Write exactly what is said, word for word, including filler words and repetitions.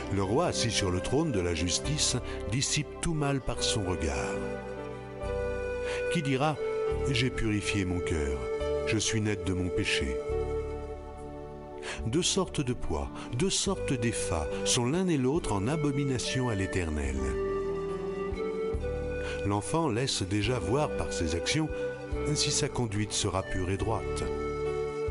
Le roi assis sur le trône de la justice dissipe tout mal par son regard. Qui dira « J'ai purifié mon cœur, je suis net de mon péché ». Deux sortes de poids, deux sortes d'effats sont l'un et l'autre en abomination à l'Éternel. L'enfant laisse déjà voir par ses actions si sa conduite sera pure et droite.